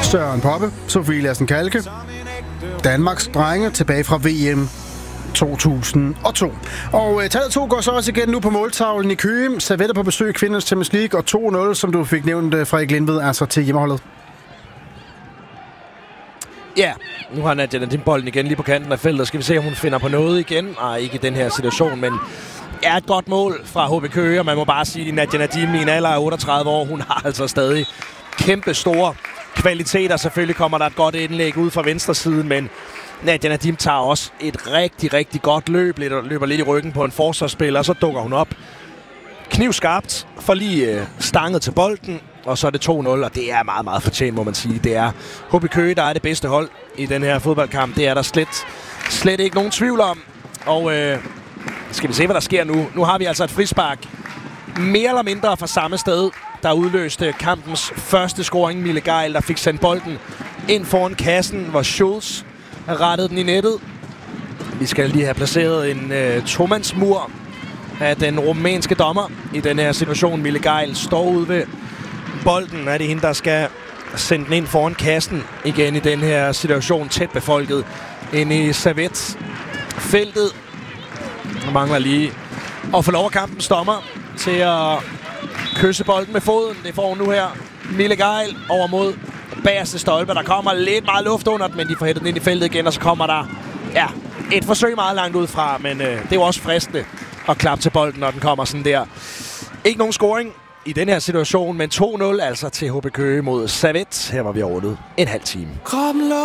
Søren Poppe, Sofie Lassen Kalke, Danmarks drenge tilbage fra VM 2002. Og tallet 2 går så også igen nu på måltavlen i Køge. Servette på besøg i Kvindernes Champions League, og 2-0, som du fik nævnt, Frederik Lindved, altså til hjemmeholdet. Ja, nu har Nadia Nadim bolden igen lige på kanten af feltet. Skal vi se, om hun finder på noget igen? Nej, ikke i den her situation, men er et godt mål fra HB Køge, og man må bare sige, at Nadia Nadim i en alder af 38 år, hun har altså stadig kæmpe store kvaliteter. Selvfølgelig kommer der et godt indlæg ud fra venstre side, men Nadia Nadim tager også et rigtig, rigtig godt løb, løber lidt i ryggen på en forsvarsspiller, og så dukker hun op knivskarpt, får lige stanget til bolden, og så er det 2-0, og det er meget, meget fortjent, må man sige. Det er HB Køge, der er det bedste hold i den her fodboldkamp. Det er der slet ikke nogen tvivl om. Og skal vi se, hvad der sker nu. Nu har vi altså et frispark, mere eller mindre fra samme sted, der udløste kampens første scoring. Mille Geil, der fik sendt bolden ind foran kassen, hvor Schulz rettede den i nettet. Vi skal lige have placeret en tomandsmur af den rumænske dommer i den her situation. Mille Geil står ude ved bolden. Er det hende, der skal sende den ind foran kassen igen i den her situation, tæt befolket inde i Servette-feltet. Der mangler lige at få lov af kampens dommer til at kysse bolden med foden. Det får hun nu her. Mille Geil over mod bagerste stolpe. Der kommer lidt meget luft under den, men de får hættet den ind i feltet igen, og så kommer der et forsøg meget langt ud fra, men det er jo også fristende at klappe til bolden, når den kommer sådan der. Ikke nogen scoring i den her situation, men 2-0 altså til HB Køge mod Servette. Her var vi overlevet en halv time.